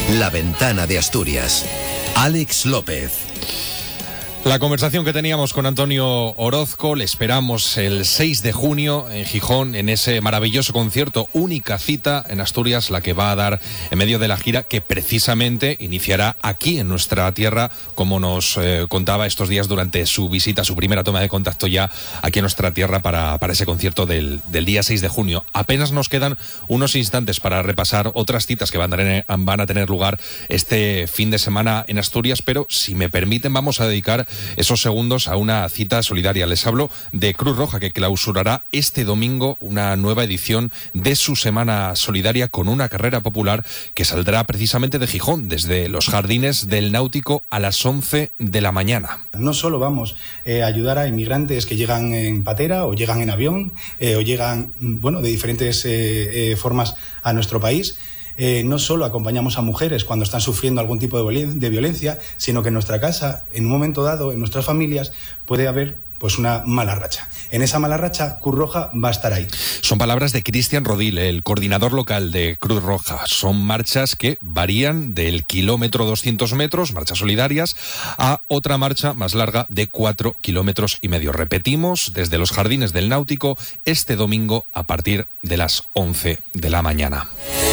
La Ventana de Asturias. Alex López. La conversación que teníamos con Antonio Orozco, le esperamos el 6 de junio en Gijón, en ese maravilloso concierto, única cita en Asturias, la que va a dar en medio de la gira que precisamente iniciará aquí en nuestra tierra, como nos contaba estos días durante su visita, su primera toma de contacto ya aquí en nuestra tierra para ese concierto del día 6 de junio. Apenas nos quedan unos instantes para repasar otras citas que van a tener lugar este fin de semana en Asturias, pero si me permiten vamos a dedicar esos segundos a una cita solidaria. Les hablo de Cruz Roja, que clausurará este domingo una nueva edición de su Semana Solidaria con una carrera popular que saldrá precisamente de Gijón, desde los jardines del Náutico a las 11 de la mañana. No solo vamos a ayudar a inmigrantes que llegan en patera o llegan en avión o llegan de diferentes formas a nuestro país. No solo acompañamos a mujeres cuando están sufriendo algún tipo de violencia, sino que en nuestra casa, en un momento dado, en nuestras familias, puede haber una mala racha. En esa mala racha, Cruz Roja va a estar ahí. Son palabras de Cristian Rodil, el coordinador local de Cruz Roja. Son marchas que varían del kilómetro 200 metros, marchas solidarias, a otra marcha más larga de 4,5 kilómetros. Repetimos, desde los jardines del Náutico, este domingo a partir de las 11 de la mañana.